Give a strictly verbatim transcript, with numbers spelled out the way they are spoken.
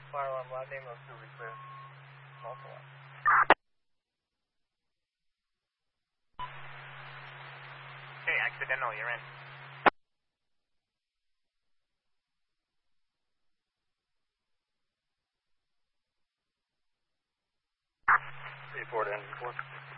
Fire alarm, loud name of two, be clear. False alarm. Okay, accidental, you're in. Report engine four.